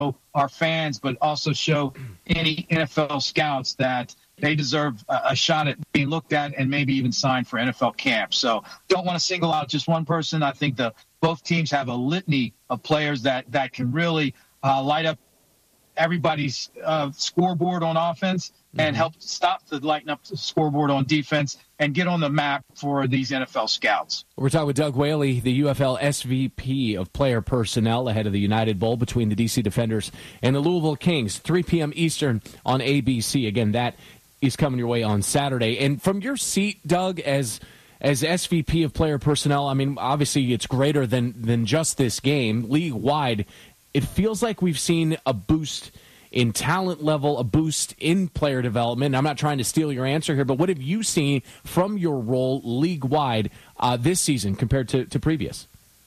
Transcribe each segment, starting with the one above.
our fans, but also show any NFL scouts that they deserve a shot at being looked at and maybe even signed for NFL camp. So don't want to single out just one person. I think both teams have a litany of players that can really light up everybody's scoreboard on offense and help stop the lighten up the scoreboard on defense and get on the map for these NFL scouts. We're talking with Doug Whaley, the UFL SVP of Player Personnel, ahead of the United Bowl between the DC Defenders and the Louisville Kings, 3 p.m. Eastern on ABC. Again, that is coming your way on Saturday. And from your seat, Doug, as SVP of Player Personnel, I mean, obviously it's greater than just this game. League-wide, it feels like we've seen a boost in talent level, a boost in player development. I'm not trying to steal your answer here, but what have you seen from your role league-wide this season compared to previous?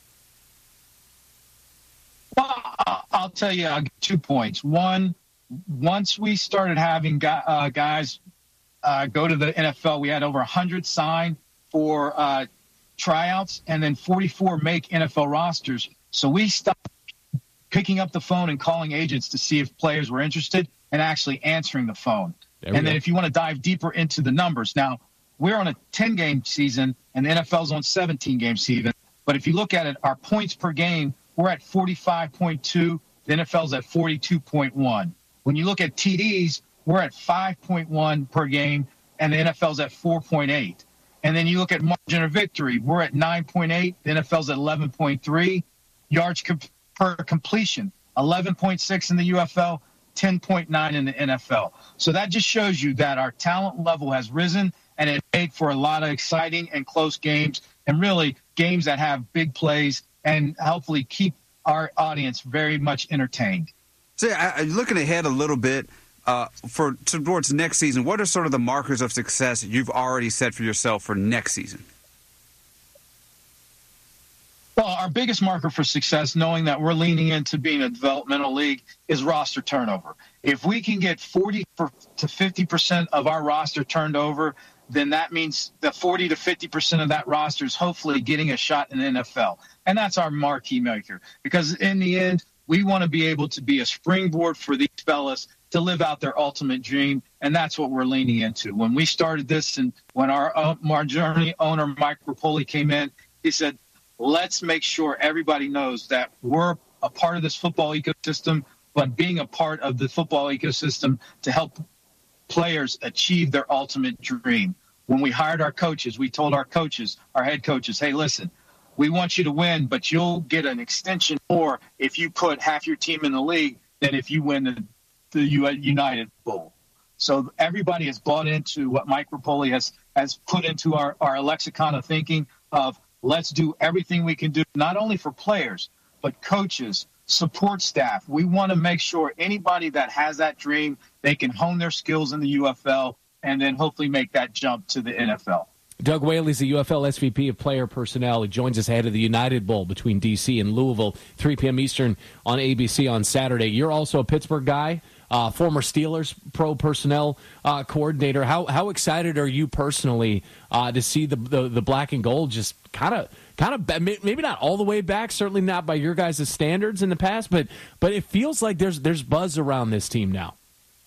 Well, I'll tell you 2 points. One, once we started having guys go to the NFL, we had over 100 signed for tryouts and then 44 make NFL rosters. So we stopped picking up the phone and calling agents to see if players were interested and actually answering the phone. And then if you want to dive deeper into the numbers, now we're on a 10-game season and the NFL's on 17-game season. But if you look at it, our points per game, we're at 45.2. The NFL's at 42.1. When you look at TDs, we're at 5.1 per game and the NFL's at 4.8. And then you look at margin of victory, we're at 9.8. The NFL's at 11.3. Yards per completion, 11.6 in the UFL, 10.9 in the NFL. So that just shows you that our talent level has risen, and it made for a lot of exciting and close games, and really games that have big plays and hopefully keep our audience very much entertained. So looking ahead a little bit towards next season, what are sort of the markers of success you've already set for yourself for next season? Well, our biggest marker for success, knowing that we're leaning into being a developmental league, is roster turnover. If we can get 40 to 50% of our roster turned over, then that means that 40 to 50% of that roster is hopefully getting a shot in the NFL. And that's our marquee maker. Because in the end, we want to be able to be a springboard for these fellas to live out their ultimate dream, and that's what we're leaning into. When we started this and when our journey owner, Mike Rapoli, came in, he said, let's make sure everybody knows that we're a part of this football ecosystem, but being a part of the football ecosystem to help players achieve their ultimate dream. When we hired our coaches, we told our coaches, our head coaches, hey, listen, we want you to win, but you'll get an extension more if you put half your team in the league than if you win the United Bowl. So everybody has bought into what Mike Rapoli has put into our lexicon of thinking of, let's do everything we can do, not only for players, but coaches, support staff. We want to make sure anybody that has that dream, they can hone their skills in the UFL and then hopefully make that jump to the NFL. Doug Whaley is the UFL SVP of Player Personnel. He joins us ahead of the United Bowl between D.C. and Louisville, 3 p.m. Eastern on ABC on Saturday. You're also a Pittsburgh guy, former Steelers pro personnel coordinator. How excited are you personally to see the black and gold just kind of maybe not all the way back, certainly not by your guys' standards in the past, but it feels like there's buzz around this team now.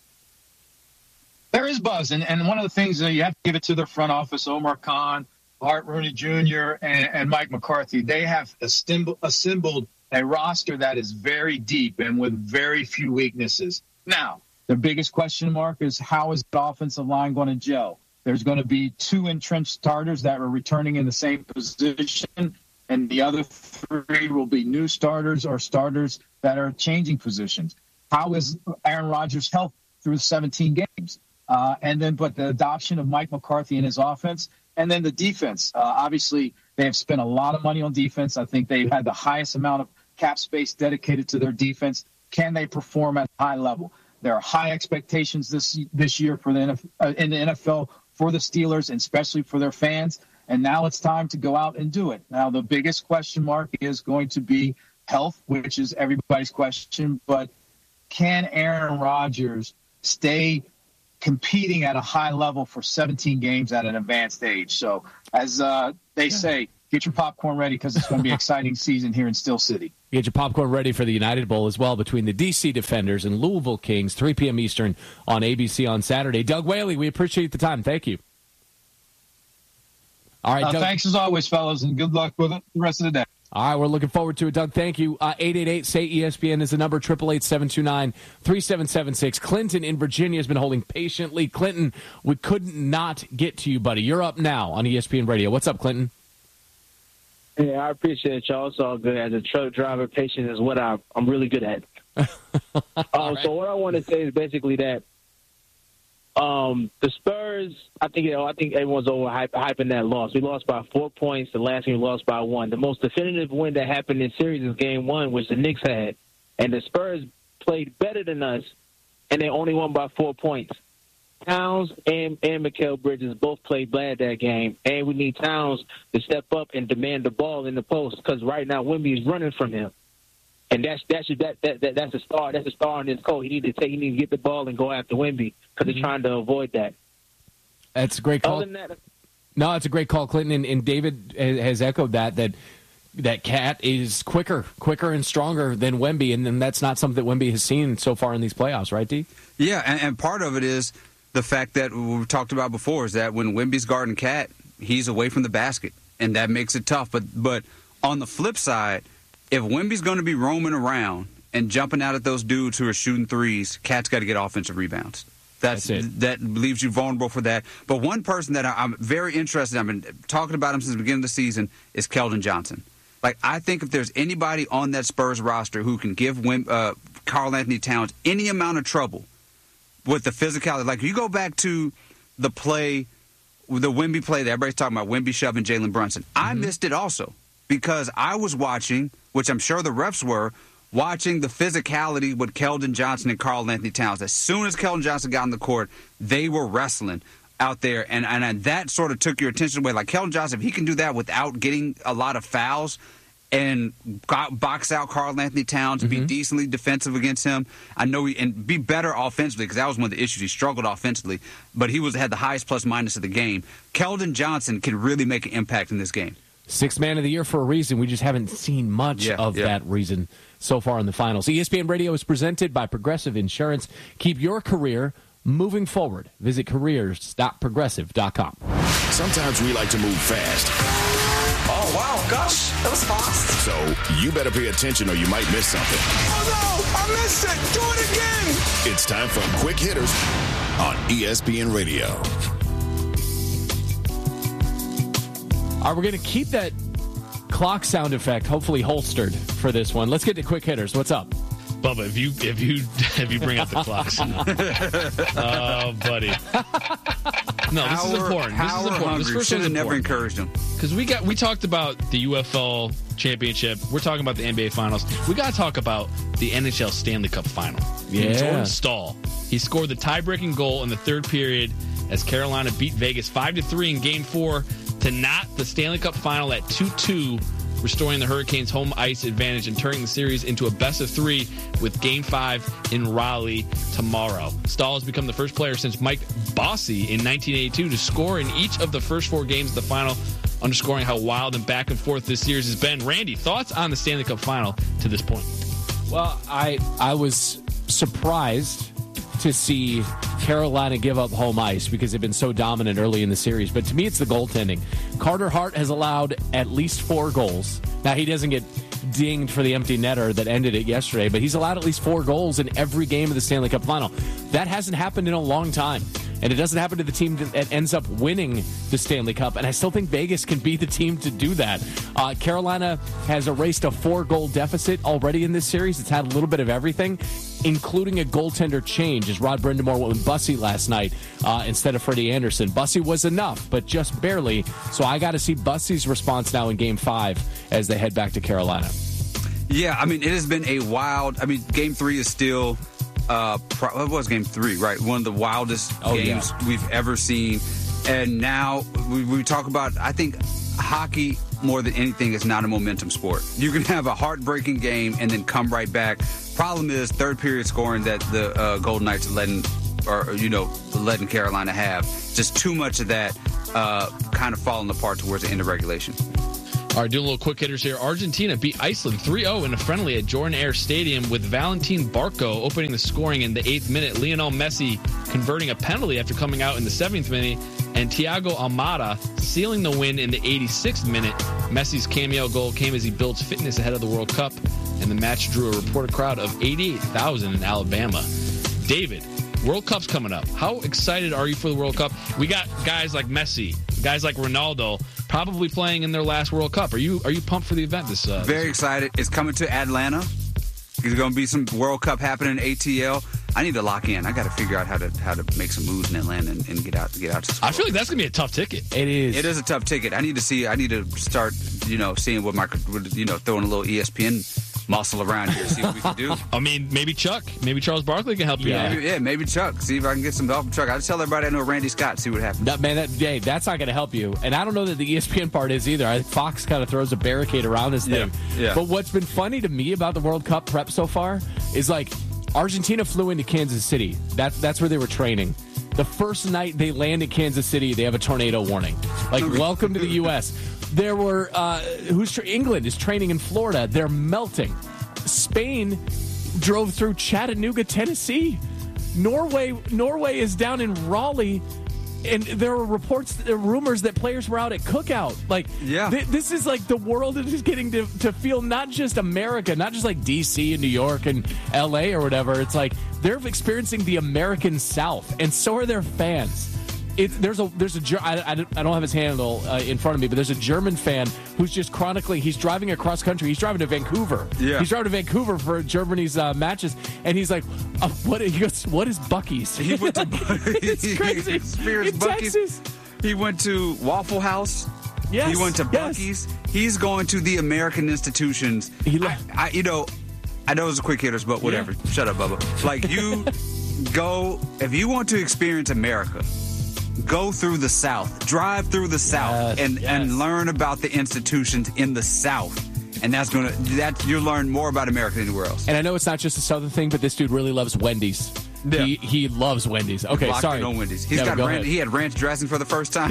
There is buzz, and one of the things that you have to give it to their front office, Omar Khan, Art Rooney Jr., and Mike McCarthy. They have assembled a roster that is very deep and with very few weaknesses. Now, the biggest question mark is how is the offensive line going to gel? There's going to be 2 entrenched starters that are returning in the same position, and the other 3 will be new starters or starters that are changing positions. How is Aaron Rodgers' health through 17 games? But the adoption of Mike McCarthy and his offense, and then the defense. Obviously, they have spent a lot of money on defense. I think they've had the highest amount of cap space dedicated to their defense. Can they perform at a high level? There are high expectations this year for in the NFL for the Steelers, and especially for their fans. And now it's time to go out and do it. Now, the biggest question mark is going to be health, which is everybody's question. But can Aaron Rodgers stay competing at a high level for 17 games at an advanced age? So as they say, get your popcorn ready because it's going to be an exciting season here in Steel City. Get your popcorn ready for the United Bowl as well between the D.C. Defenders and Louisville Kings, 3 p.m. Eastern on ABC on Saturday. Doug Whaley, we appreciate the time. Thank you. All right, Doug. Thanks as always, fellas, and good luck with it the rest of the day. All right, we're looking forward to it, Doug. Thank you. 888-SAY-ESPN is the number, 888-729-3776. Clinton in Virginia has been holding patiently. Clinton, we could not get to you, buddy. You're up now on ESPN Radio. What's up, Clinton? Yeah, I appreciate y'all. It's all good. As a truck driver, patience is what I'm really good at. Right. So what I want to say is basically that the Spurs, I think everyone's overhyping that loss. We lost by 4 points. The last game we lost by 1. The most definitive win that happened in series is Game 1, which the Knicks had. And the Spurs played better than us, and they only won by 4 points. Towns and Mikal Bridges both played bad that game, and we need Towns to step up and demand the ball in the post because right now Wemby is running from him. And that's a star. That's a star in this coach. He need to get the ball and go after Wemby because they're trying to avoid that. That's a great call. No, it's a great call, Clinton. And David has echoed that Cat is quicker and stronger than Wemby, and then that's not something that Wemby has seen so far in these playoffs, right, D? Yeah, and part of it is the fact that we've talked about before is that when Wemby's guarding Cat, he's away from the basket, and that makes it tough. But on the flip side, if Wemby's going to be roaming around and jumping out at those dudes who are shooting threes, Cat's got to get offensive rebounds. That's it. That leaves you vulnerable for that. But one person that I'm very interested in, I've been talking about him since the beginning of the season, is Keldon Johnson. Like, I think if there's anybody on that Spurs roster who can give Karl Anthony Towns any amount of trouble with the physicality, like you go back to the Wemby play that everybody's talking about, Wemby shoving Jalen Brunson. I missed it also because I was watching, which I'm sure the refs were, watching the physicality with Keldon Johnson and Karl Anthony Towns. As soon as Keldon Johnson got on the court, they were wrestling out there, and that sort of took your attention away. Like Keldon Johnson, if he can do that without getting a lot of fouls and box out Karl Anthony Towns and be decently defensive against him, I know and be better offensively, because that was one of the issues. He struggled offensively, but he had the highest plus-minus of the game. Keldon Johnson can really make an impact in this game. Sixth man of the year for a reason. We just haven't seen much of that reason so far in the finals. ESPN Radio is presented by Progressive Insurance. Keep your career moving forward. Visit careers.progressive.com. Sometimes we like to move fast. Oh, wow, gosh, that was fast. So you better pay attention or you might miss something. Oh, no, I missed it. Do it again. It's time for Quick Hitters on ESPN Radio. All right, we're going to keep that clock sound effect hopefully holstered for this one. Let's get to Quick Hitters. What's up? Bubba, if you bring up the clocks, oh, buddy. No, this is important. This is important. This first should have never encouraged him. Because we talked about the UFL championship. We're talking about the NBA finals. We got to talk about the NHL Stanley Cup final. Yeah. Jordan Staal. He scored the tie-breaking goal in the third period as Carolina beat Vegas 5-3 in Game 4 to knot the Stanley Cup final at 2-2. Restoring the Hurricanes' home ice advantage and turning the series into a best-of-3 with Game 5 in Raleigh tomorrow. Staal has become the first player since Mike Bossy in 1982 to score in each of the first 4 games of the final, underscoring how wild and back and forth this series has been. Randy, thoughts on the Stanley Cup final to this point? Well, I was surprised to see Carolina give up home ice because they've been so dominant early in the series. But to me, it's the goaltending. Carter Hart has allowed at least 4 goals. Now, he doesn't get dinged for the empty netter that ended it yesterday, but he's allowed at least 4 goals in every game of the Stanley Cup final. That hasn't happened in a long time. And it doesn't happen to the team that ends up winning the Stanley Cup. And I still think Vegas can be the team to do that. Carolina has erased a 4-goal deficit already in this series. It's had a little bit of everything, including a goaltender change, as Rod Brind'Amour went with Bussy last night instead of Freddie Anderson. Bussy was enough, but just barely. So I got to see Bussy's response now in Game 5 as they head back to Carolina. Yeah, I mean, it has been a wild... I mean, Game 3 is still... what was Game 3, right? One of the wildest games we've ever seen. And now we talk about, I think, hockey more than anything is not a momentum sport. You can have a heartbreaking game and then come right back. Problem is, third period scoring that the Golden Knights are letting Carolina have. Just too much of that kind of falling apart towards the end of regulation. All right, doing a little quick hitters here. Argentina beat Iceland 3-0 in a friendly at Jordan Air Stadium with Valentin Barco opening the scoring in the 8th minute. Lionel Messi converting a penalty after coming out in the 7th minute. And Thiago Almada sealing the win in the 86th minute. Messi's cameo goal came as he builds fitness ahead of the World Cup. And the match drew a reported crowd of 88,000 in Alabama. David, World Cup's coming up. How excited are you for the World Cup? We got guys like Messi, guys like Ronaldo, probably playing in their last World Cup. Are you pumped for the event this Very excited. It's coming to Atlanta. There's going to be some World Cup happening in ATL. I need to lock in. I got to figure out how to make some moves in Atlanta and get out to school. I feel like that's going to be a tough ticket. It is. It is a tough ticket. I need to start, seeing what throwing a little ESPN muscle around here, see what we can do. I mean, maybe Chuck. Maybe Charles Barkley can help you out. Maybe Chuck. See if I can get some help from Chuck. I'll tell everybody I know Randy Scott, see what happens. No, man, that's not going to help you. And I don't know that the ESPN part is either. I think Fox kind of throws a barricade around this thing. Yeah. But what's been funny to me about the World Cup prep so far is like Argentina flew into Kansas City. That's where they were training. The first night they land in Kansas City, they have a tornado warning. Like, welcome to the U.S. There were England is training in Florida. They're melting. Spain drove through Chattanooga, Tennessee. Norway is down in Raleigh, and there were rumors that players were out at Cookout. Like, this is like the world is getting to feel not just America, not just like D.C. and New York and L.A. or whatever. It's like they're experiencing the American South, and so are their fans. I don't have his handle in front of me, but there's a German fan who's just chronicling. He's driving across country. He's driving to Vancouver. Yeah. He's driving to Vancouver for Germany's matches, and he's like, "What?" He goes, "What is Buc-ee's?" He went to It's crazy. Experience Buc-ee's. Texas. He went to Waffle House. Yes. He went to Buc-ee's. He's going to the American institutions. I know it's a quick hitters, but whatever. Yeah. Shut up, Bubba. Like, you go, if you want to experience America, go through the South. Drive through the South and learn about the institutions in the South. And you'll learn more about America than anywhere else. And I know it's not just a Southern thing, but this dude really loves Wendy's. Yeah. He loves Wendy's. Okay, sorry. On Wendy's. He had ranch dressing for the first time.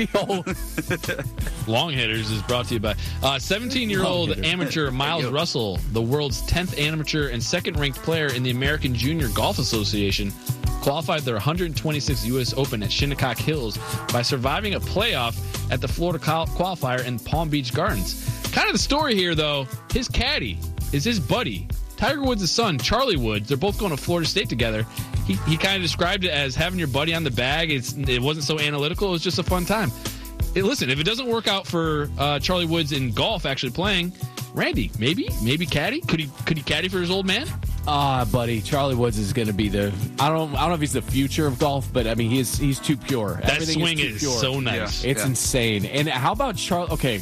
Long Hitters is brought to you by 17-year-old amateur Miles Russell, the world's 10th amateur and second-ranked player in the American Junior Golf Association, qualified their 126th U.S. Open at Shinnecock Hills by surviving a playoff at the Florida qualifier in Palm Beach Gardens. Kind of the story here, though, his caddy is his buddy, Tiger Woods' son, Charlie Woods. They're both going to Florida State together. He kind of described it as having your buddy on the bag. It wasn't so analytical. It was just a fun time. Listen, if it doesn't work out for Charlie Woods in golf actually playing, Randy, maybe caddy? Could he caddy for his old man? Buddy, Charlie Woods is going to be I don't know if he's the future of golf, but I mean he's too pure. That Everything swing is pure. so nice. It's insane. And how about Charlie? Okay,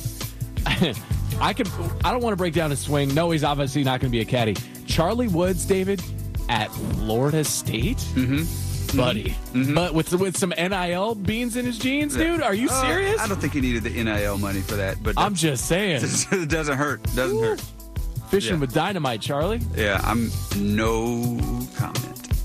I don't want to break down his swing. No, he's obviously not going to be a caddy. Charlie Woods, David, at Florida State, buddy, but with some NIL beans in his jeans, dude. Are you serious? I don't think he needed the NIL money for that, but I'm just saying, it doesn't hurt. Doesn't hurt. Fishing with dynamite, Charlie. Yeah, I'm no comment.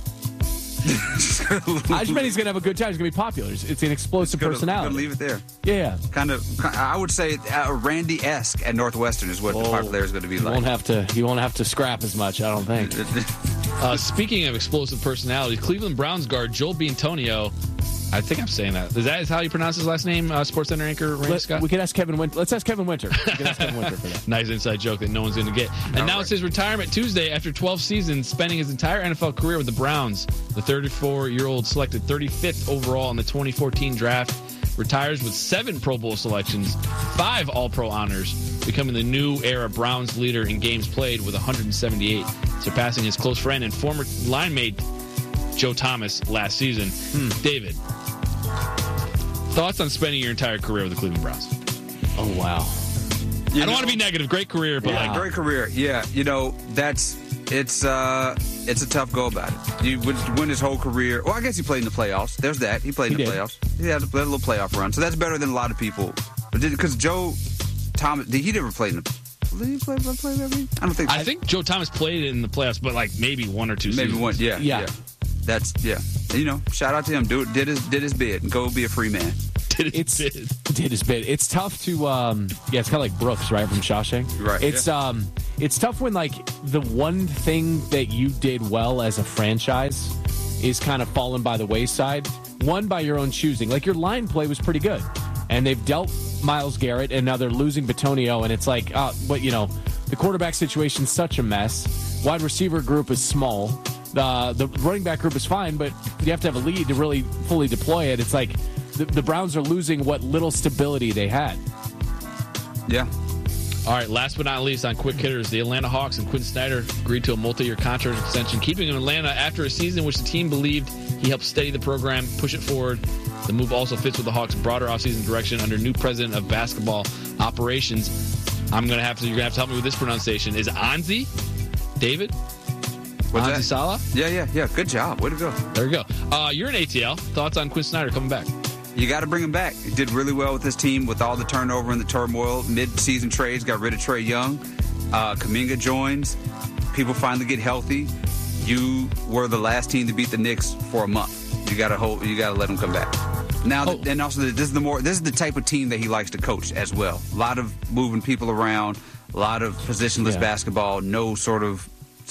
I just bet he's going to have a good time. He's going to be popular. It's an explosive personality. I'm going to leave it there. Yeah. Kind of, I would say Randy-esque at Northwestern is what the popularity is going to be like. He won't have to scrap as much, I don't think. Speaking of explosive personalities, Cleveland Browns guard Joel Bitonio, I think I'm saying that. Is that how you pronounce his last name, SportsCenter anchor Randy Scott? We can ask Kevin Winter. Let's ask Kevin Winter. We can ask Kevin Winter for that. Nice inside joke that no one's going to get. Announced his retirement Tuesday after 12 seasons, spending his entire NFL career with the Browns. The 34-year-old selected 35th overall in the 2014 draft. Retires with 7 Pro Bowl selections, 5 All-Pro honors, becoming the new era Browns leader in games played with 178, surpassing his close friend and former line mate Joe Thomas last season. David, thoughts on spending your entire career with the Cleveland Browns? Oh, wow. I don't want to be negative. Great career, but great career. Yeah, it's a tough go about it. You win his whole career. Well, I guess he played in the playoffs. There's that. He played in the playoffs. He had a little playoff run, so that's better than a lot of people. Because Joe Thomas, he never played in the. Did he play I don't think. I think Joe Thomas played in the playoffs, but like maybe 1 or 2 seasons. Maybe one. Yeah. That's shout out to him. Did his bid and go be a free man. did his bit. It's tough to, it's kind of like Brooks, right, from Shawshank. Right. It's tough when, like, the one thing that you did well as a franchise is kind of fallen by the wayside. One, by your own choosing. Like, your line play was pretty good. And they've dealt Myles Garrett, and now they're losing Bitonio, and it's like, the quarterback situation's such a mess. Wide receiver group is small. The running back group is fine, but you have to have a lead to really fully deploy it. It's like the Browns are losing what little stability they had. Yeah. All right, last but not least on Quick Hitters, the Atlanta Hawks and Quinn Snyder agreed to a multi-year contract extension, keeping him in Atlanta after a season in which the team believed he helped steady the program, push it forward. The move also fits with the Hawks' broader offseason direction under new president of basketball operations. You're gonna have to help me with this pronunciation. Is Anzi David? What's Anzi that? Salah? Yeah. Good job. Way to go. There we go. You're an ATL. Thoughts on Quinn Snyder coming back? You got to bring him back. He did really well with his team with all the turnover and the turmoil. Mid-season trades, got rid of Trae Young. Kuminga joins. People finally get healthy. You were the last team to beat the Knicks for a month. You got to let him come back. Now, and also this is the type of team that he likes to coach as well. A lot of moving people around, a lot of positionless basketball, no sort of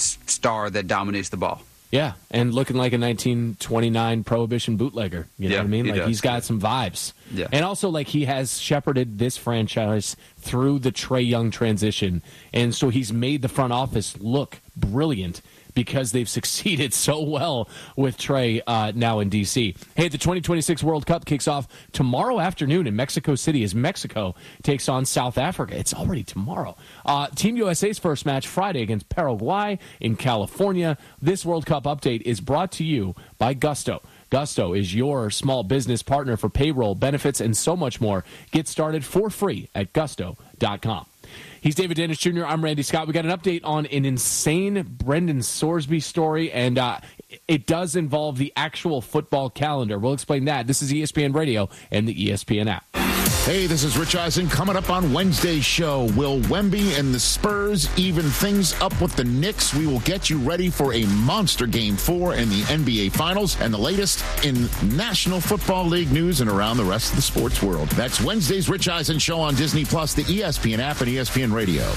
star that dominates the ball. Yeah, and looking like a 1929 Prohibition bootlegger. You know what I mean? Like, he's got some vibes. Yeah. And also, like, he has shepherded this franchise through the Trae Young transition. And so he's made the front office look brilliant because they've succeeded so well with Trae now in D.C. Hey, the 2026 World Cup kicks off tomorrow afternoon in Mexico City as Mexico takes on South Africa. It's already tomorrow. Team USA's first match Friday against Paraguay in California. This World Cup update is brought to you by Gusto. Gusto is your small business partner for payroll, benefits, and so much more. Get started for free at gusto.com. He's David Dennis Jr. I'm Randy Scott. We got an update on an insane Brendan Sorsby story, and it does involve the actual football calendar. We'll explain that. This is ESPN Radio and the ESPN app. Hey, this is Rich Eisen. Coming up on Wednesday's show, will Wemby and the Spurs even things up with the Knicks? We will get you ready for a monster Game 4 in the NBA Finals and the latest in National Football League news and around the rest of the sports world. That's Wednesday's Rich Eisen show on Disney+, the ESPN app, and ESPN Radio.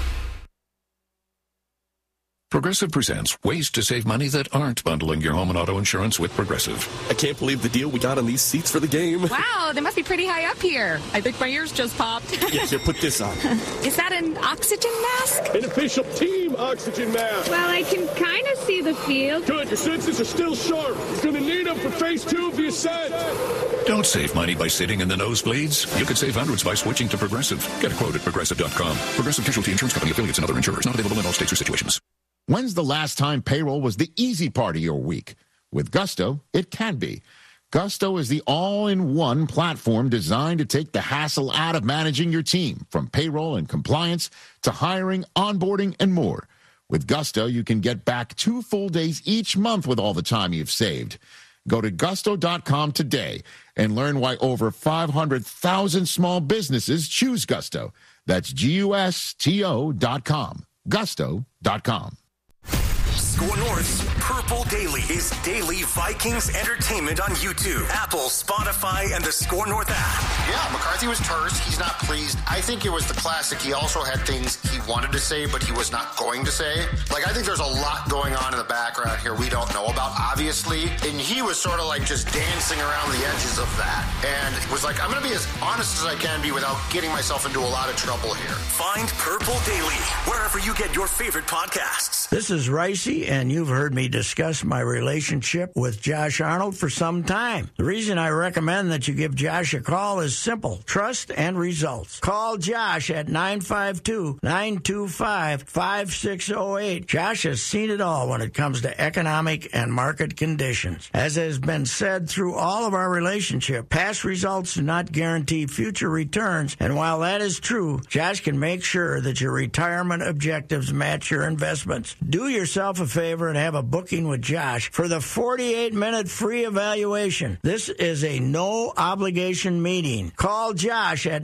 Progressive presents ways to save money that aren't bundling your home and auto insurance with Progressive. I can't believe the deal we got on these seats for the game. Wow, they must be pretty high up here. I think my ears just popped. Yeah, here, put this on. Is that an oxygen mask? An official team oxygen mask. Well, I can kind of see the field. Good, your senses are still sharp. You're going to need them for phase 2 of the ascent. Don't save money by sitting in the nosebleeds. You could save hundreds by switching to Progressive. Get a quote at Progressive.com. Progressive Casualty Insurance Company, affiliates, and other insurers. Not available in all states or situations. When's the last time payroll was the easy part of your week? With Gusto, it can be. Gusto is the all-in-one platform designed to take the hassle out of managing your team, from payroll and compliance to hiring, onboarding, and more. With Gusto, you can get back 2 full days each month with all the time you've saved. Go to gusto.com today and learn why over 500,000 small businesses choose Gusto. That's GUSTO.com. Gusto.com. Score North's Purple Daily is daily Vikings entertainment on YouTube, Apple, Spotify, and the Score North app. Yeah, McCarthy was terse. He's not pleased. I think it was the classic. He also had things he wanted to say, but he was not going to say. Like, I think there's a lot going on in the background here we don't know about, obviously. And he was sort of like just dancing around the edges of that. And was like, I'm going to be as honest as I can be without getting myself into a lot of trouble here. Find Purple Daily wherever you get your favorite podcasts. This is Ricey, and you've heard me discuss my relationship with Josh Arnold for some time. The reason I recommend that you give Josh a call is simple: trust and results. Call Josh at 952-925-5608. Josh has seen it all when it comes to economic and market conditions. As has been said through all of our relationship, past results do not guarantee future returns, and while that is true, Josh can make sure that your retirement objectives match your investments. Do yourself a favor favor and have a booking with Josh for the 48-minute free evaluation. This is a no-obligation meeting. Call Josh at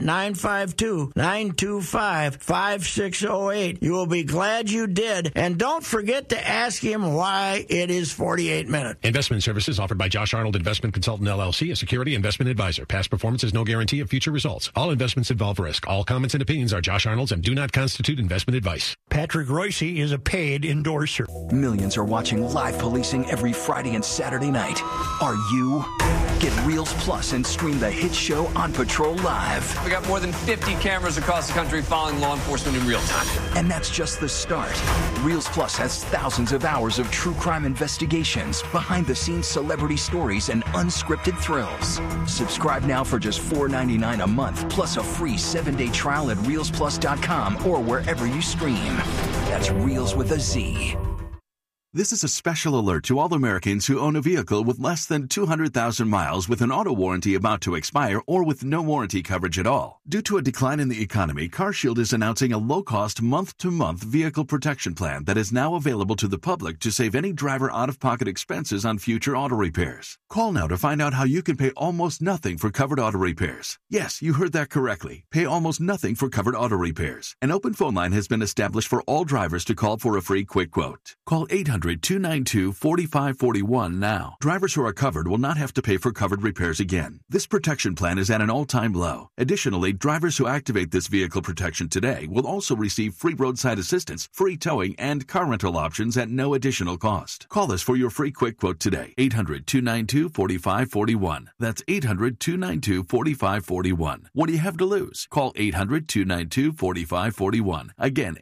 952-925-5608. You will be glad you did, and don't forget to ask him why it is 48 minutes. Investment services offered by Josh Arnold Investment Consultant LLC, a security investment advisor. Past performance is no guarantee of future results. All investments involve risk. All comments and opinions are Josh Arnold's and do not constitute investment advice. Patrick Royce is a paid endorser. Millions are watching live policing every Friday and Saturday night. Are you? Get Reels Plus and stream the hit show On Patrol live. We got more than 50 cameras across the country following law enforcement in real time. And that's just the start. Reels Plus has thousands of hours of true crime investigations, behind-the-scenes celebrity stories, and unscripted thrills. Subscribe now for just $4.99 a month, plus a free 7-day trial at ReelsPlus.com or wherever you stream. That's Reels with a Z. This is a special alert to all Americans who own a vehicle with less than 200,000 miles with an auto warranty about to expire or with no warranty coverage at all. Due to a decline in the economy, CarShield is announcing a low-cost month-to-month vehicle protection plan that is now available to the public to save any driver out-of-pocket expenses on future auto repairs. Call now to find out how you can pay almost nothing for covered auto repairs. Yes, you heard that correctly. Pay almost nothing for covered auto repairs. An open phone line has been established for all drivers to call for a free quick quote. Call 800-292-4541 now. Drivers who are covered will not have to pay for covered repairs again. This protection plan is at an all-time low. Additionally, drivers who activate this vehicle protection today will also receive free roadside assistance, free towing, and car rental options at no additional cost. Call us for your free quick quote today. 800-292-4541. That's 800-292-4541. What do you have to lose? Call 800-292-4541. Again,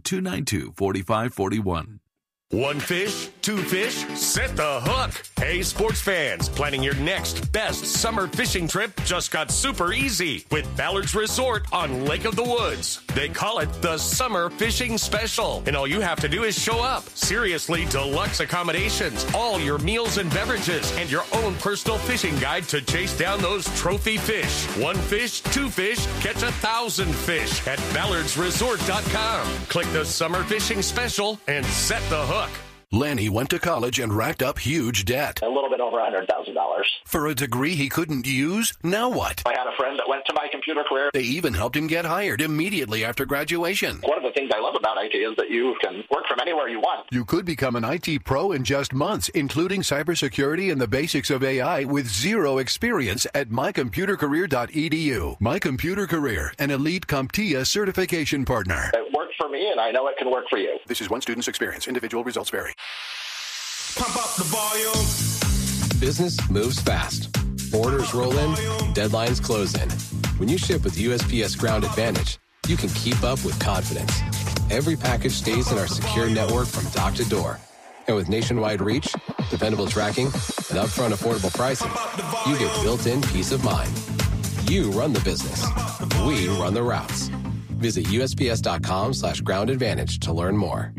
800-292-4541. One fish, two fish, set the hook. Hey, sports fans, planning your next best summer fishing trip just got super easy with Ballard's Resort on Lake of the Woods. They call it the Summer Fishing Special, and all you have to do is show up. Seriously deluxe accommodations, all your meals and beverages, and your own personal fishing guide to chase down those trophy fish. One fish, two fish, catch 1,000 fish at ballardsresort.com. Click the Summer Fishing Special and set the hook. Lanny went to college and racked up huge debt. A little bit over $100,000. For a degree he couldn't use? Now what? I had a friend that went to My Computer Career. They even helped him get hired immediately after graduation. One of the things I love about IT is that you can work from anywhere you want. You could become an IT pro in just months, including cybersecurity and the basics of AI with zero experience at mycomputercareer.edu. My Computer Career, an elite CompTIA certification partner. It worked for me, and I know it can work for you. This is one student's experience. Individual results vary. Pump up the volume. Business moves fast. Orders roll in, deadlines close in. When you ship with USPS Ground Advantage, you can keep up with confidence. Every package stays in our secure network from dock to door. And with nationwide reach, dependable tracking, and upfront affordable pricing, you get built-in peace of mind. You run the business. We run the routes. Visit USPS.com/Ground Advantage to learn more.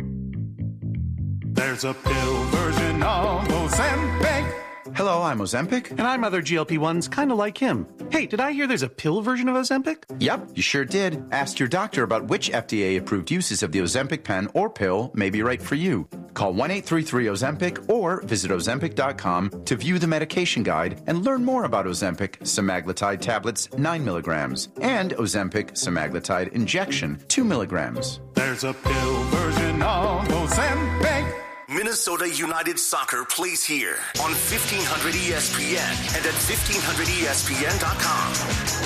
There's a pill version of Ozempic. Hello, I'm Ozempic. And I'm other GLP-1s kind of like him. Hey, did I hear there's a pill version of Ozempic? Yep, you sure did. Ask your doctor about which FDA-approved uses of the Ozempic pen or pill may be right for you. Call 1-833-OZEMPIC or visit Ozempic.com to view the medication guide and learn more about Ozempic semaglutide tablets 9 milligrams and Ozempic semaglutide injection 2 milligrams. There's a pill version of Ozempic. Minnesota United Soccer plays here on 1500 ESPN and at 1500ESPN.com.